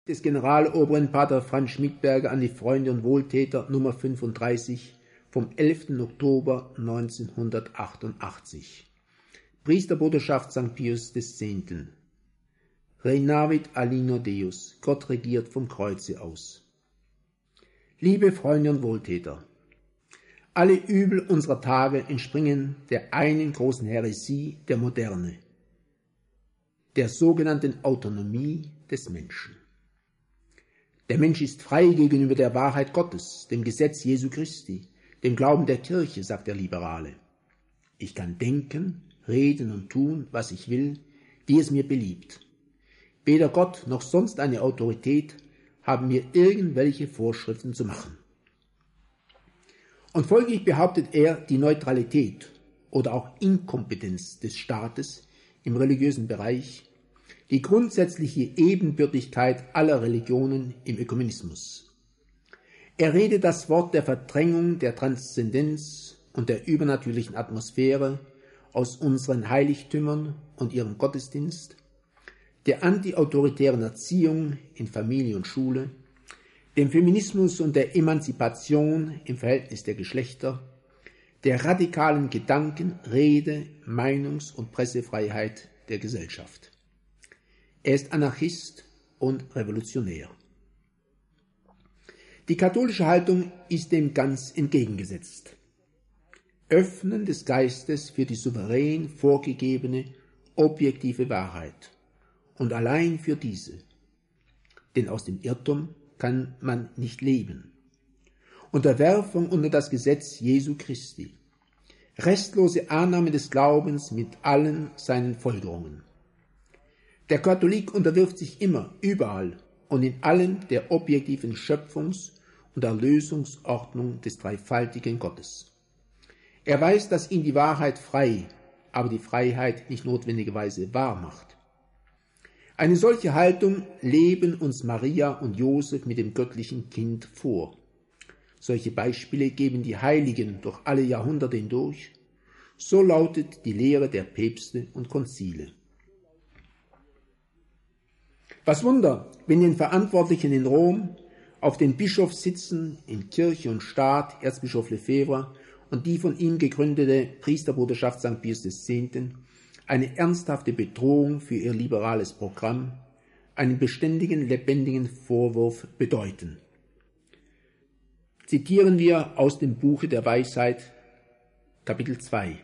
Des Generaloberen Pater Franz Schmidberger an die Freunde und Wohltäter Nummer 35 vom 11. Oktober 1988. Priesterbruderschaft St. Pius X. Reinavit alino Deus, Gott regiert vom Kreuze aus. Liebe Freunde und Wohltäter, alle Übel unserer Tage entspringen der einen großen Häresie der Moderne, der sogenannten Autonomie des Menschen. Der Mensch ist frei gegenüber der Wahrheit Gottes, dem Gesetz Jesu Christi, dem Glauben der Kirche, sagt der Liberale. Ich kann denken, reden und tun, was ich will, wie es mir beliebt. Weder Gott noch sonst eine Autorität haben mir irgendwelche Vorschriften zu machen. Und folglich behauptet er die Neutralität oder auch Inkompetenz des Staates im religiösen Bereich, die grundsätzliche Ebenbürtigkeit aller Religionen im Ökumenismus. Er redet das Wort der Verdrängung, der Transzendenz und der übernatürlichen Atmosphäre aus unseren Heiligtümern und ihrem Gottesdienst, der antiautoritären Erziehung in Familie und Schule, dem Feminismus und der Emanzipation im Verhältnis der Geschlechter, der radikalen Gedanken-, Rede-, Meinungs- und Pressefreiheit der Gesellschaft. Er ist Anarchist und Revolutionär. Die katholische Haltung ist dem ganz entgegengesetzt. Öffnen des Geistes für die souverän vorgegebene, objektive Wahrheit und allein für diese. Denn aus dem Irrtum kann man nicht leben. Unterwerfung unter das Gesetz Jesu Christi. Restlose Annahme des Glaubens mit allen seinen Folgerungen. Der Katholik unterwirft sich immer, überall und in allem der objektiven Schöpfungs- und Erlösungsordnung des dreifaltigen Gottes. Er weiß, dass ihn die Wahrheit frei, aber die Freiheit nicht notwendigerweise wahr macht. Eine solche Haltung leben uns Maria und Josef mit dem göttlichen Kind vor. Solche Beispiele geben die Heiligen durch alle Jahrhunderte hindurch. So lautet die Lehre der Päpste und Konzile. Was Wunder, wenn den Verantwortlichen in Rom auf den Bischofssitzen in Kirche und Staat, Erzbischof Lefebvre und die von ihm gegründete Priesterbruderschaft St. Pius X. eine ernsthafte Bedrohung für ihr liberales Programm, einen beständigen, lebendigen Vorwurf bedeuten. Zitieren wir aus dem Buche der Weisheit, Kapitel 2.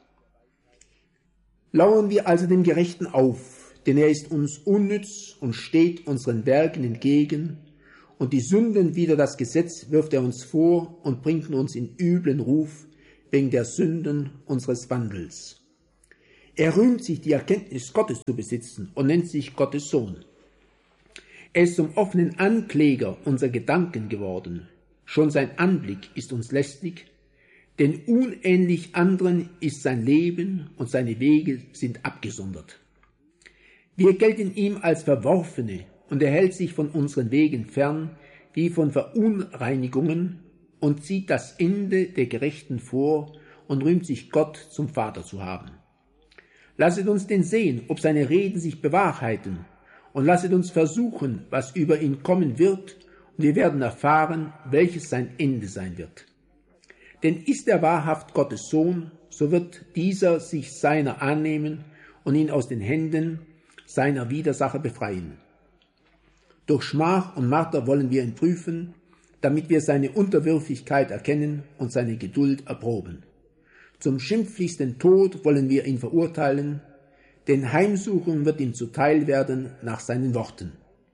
Lauern wir also dem Gerechten auf, denn er ist uns unnütz und steht unseren Werken entgegen, und die Sünden wider das Gesetz wirft er uns vor und bringt uns in üblen Ruf wegen der Sünden unseres Wandels. Er rühmt sich, die Erkenntnis Gottes zu besitzen und nennt sich Gottes Sohn. Er ist zum offenen Ankläger unserer Gedanken geworden. Schon sein Anblick ist uns lästig, denn unähnlich anderen ist sein Leben und seine Wege sind abgesondert. Wir gelten ihm als Verworfene und er hält sich von unseren Wegen fern wie von Verunreinigungen und zieht das Ende der Gerechten vor und rühmt sich Gott zum Vater zu haben. Lasset uns denn sehen, ob seine Reden sich bewahrheiten, und lasset uns versuchen, was über ihn kommen wird, und wir werden erfahren, welches sein Ende sein wird. Denn ist er wahrhaft Gottes Sohn, so wird dieser sich seiner annehmen und ihn aus den Händen seiner Widersacher befreien. Durch Schmach und Marter wollen wir ihn prüfen, damit wir seine Unterwürfigkeit erkennen und seine Geduld erproben. Zum schimpflichsten Tod wollen wir ihn verurteilen, denn Heimsuchung wird ihm zuteil werden nach seinen Worten.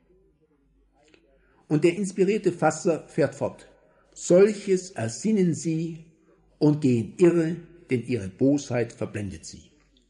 Und der inspirierte Fasser fährt fort. Solches ersinnen sie und gehen irre, denn ihre Bosheit verblendet sie.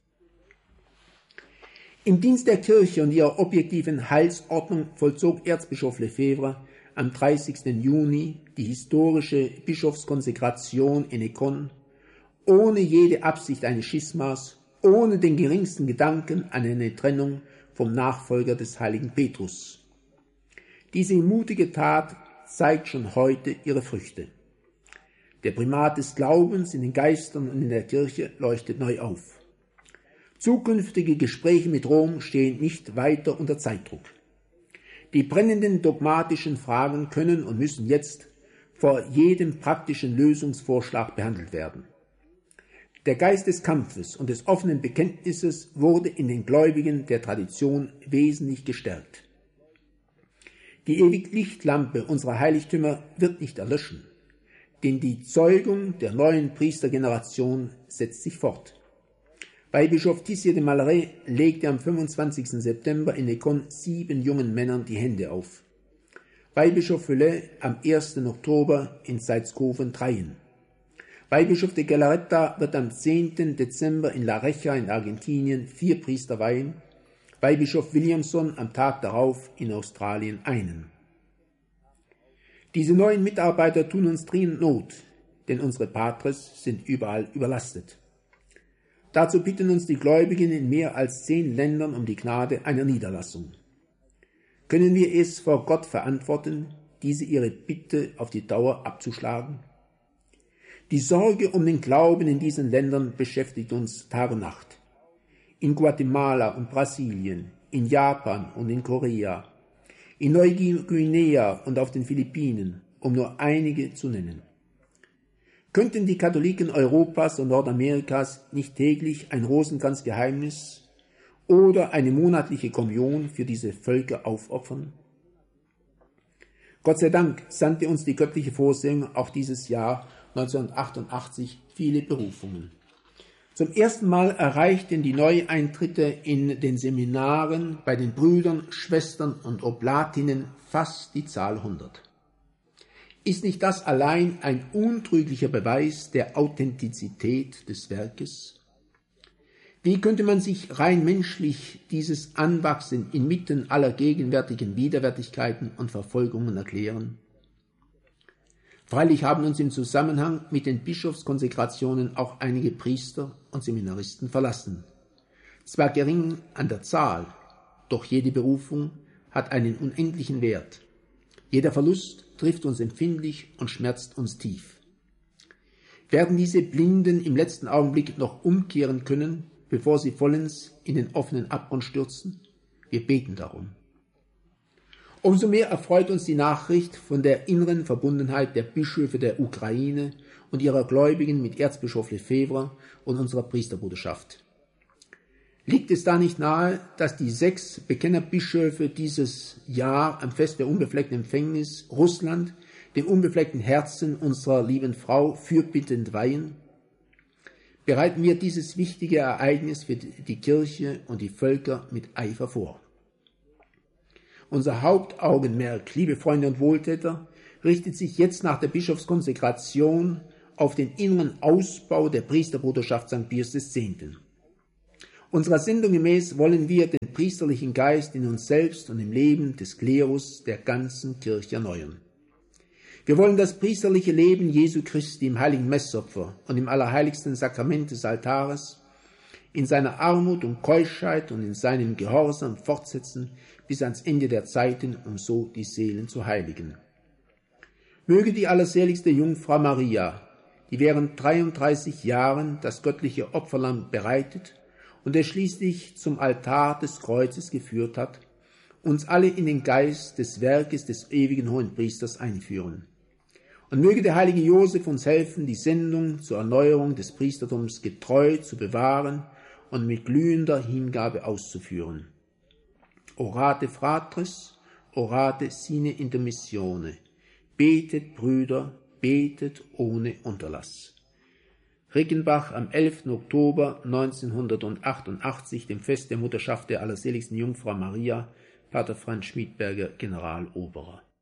Im Dienst der Kirche und ihrer objektiven Heilsordnung vollzog Erzbischof Lefebvre am 30. Juni die historische Bischofskonsekration in Écône, ohne jede Absicht eines Schismas, ohne den geringsten Gedanken an eine Trennung vom Nachfolger des heiligen Petrus. Diese mutige Tat zeigt schon heute ihre Früchte. Der Primat des Glaubens in den Geistern und in der Kirche leuchtet neu auf. Zukünftige Gespräche mit Rom stehen nicht weiter unter Zeitdruck. Die brennenden dogmatischen Fragen können und müssen jetzt vor jedem praktischen Lösungsvorschlag behandelt werden. Der Geist des Kampfes und des offenen Bekenntnisses wurde in den Gläubigen der Tradition wesentlich gestärkt. Die Ewig-Lichtlampe unserer Heiligtümer wird nicht erlöschen, denn die Zeugung der neuen Priestergeneration setzt sich fort. Weihbischof Tissier de Malaret legte am 25. September in Econ 7 jungen Männern die Hände auf. Weihbischof Feuillet am 1. Oktober in Salzkofen 3. Weihbischof de Galarreta wird am 10. Dezember in La Recha in Argentinien 4 Priester weihen, Weihbischof Williamson am Tag darauf in Australien einen. Diese neuen Mitarbeiter tun uns dringend Not, denn unsere Patres sind überall überlastet. Dazu bitten uns die Gläubigen in mehr als 10 Ländern um die Gnade einer Niederlassung. Können wir es vor Gott verantworten, diese ihre Bitte auf die Dauer abzuschlagen? Die Sorge um den Glauben in diesen Ländern beschäftigt uns Tag und Nacht. In Guatemala und Brasilien, in Japan und in Korea, in Neuguinea und auf den Philippinen, um nur einige zu nennen. Könnten die Katholiken Europas und Nordamerikas nicht täglich ein Rosenkranzgeheimnis oder eine monatliche Kommunion für diese Völker aufopfern? Gott sei Dank sandte uns die göttliche Vorsehung auch dieses Jahr 1988 viele Berufungen. Zum ersten Mal erreichten die Neueintritte in den Seminaren bei den Brüdern, Schwestern und Oblatinnen fast die Zahl 100. Ist nicht das allein ein untrüglicher Beweis der Authentizität des Werkes? Wie könnte man sich rein menschlich dieses Anwachsen inmitten aller gegenwärtigen Widerwärtigkeiten und Verfolgungen erklären? Freilich haben uns im Zusammenhang mit den Bischofskonsekrationen auch einige Priester und Seminaristen verlassen. Zwar gering an der Zahl, doch jede Berufung hat einen unendlichen Wert. Jeder Verlust trifft uns empfindlich und schmerzt uns tief. Werden diese Blinden im letzten Augenblick noch umkehren können, bevor sie vollends in den offenen Abgrund stürzen? Wir beten darum. Umso mehr erfreut uns die Nachricht von der inneren Verbundenheit der Bischöfe der Ukraine und ihrer Gläubigen mit Erzbischof Lefebvre und unserer Priesterbruderschaft. Liegt es da nicht nahe, dass die 6 Bekennerbischöfe dieses Jahr am Fest der unbefleckten Empfängnis Russland, dem unbefleckten Herzen unserer lieben Frau, fürbittend weihen? Bereiten wir dieses wichtige Ereignis für die Kirche und die Völker mit Eifer vor. Unser Hauptaugenmerk, liebe Freunde und Wohltäter, richtet sich jetzt nach der Bischofskonsekration auf den inneren Ausbau der Priesterbruderschaft St. Pius X. Unserer Sendung gemäß wollen wir den priesterlichen Geist in uns selbst und im Leben des Klerus der ganzen Kirche erneuern. Wir wollen das priesterliche Leben Jesu Christi im heiligen Messopfer und im allerheiligsten Sakrament des Altares in seiner Armut und Keuschheit und in seinem Gehorsam fortsetzen bis ans Ende der Zeiten, um so die Seelen zu heiligen. Möge die allerseligste Jungfrau Maria, die während 33 Jahren das göttliche Opferlamm bereitet und es schließlich zum Altar des Kreuzes geführt hat, uns alle in den Geist des Werkes des ewigen Hohenpriesters einführen. Und möge der heilige Josef uns helfen, die Sendung zur Erneuerung des Priestertums getreu zu bewahren und mit glühender Hingabe auszuführen. Orate fratres, orate sine intermissione. Betet, Brüder, betet ohne Unterlass. Rickenbach am 11. Oktober 1988, dem Fest der Mutterschaft der allerseligsten Jungfrau Maria, Pater Franz Schmidberger, Generaloberer.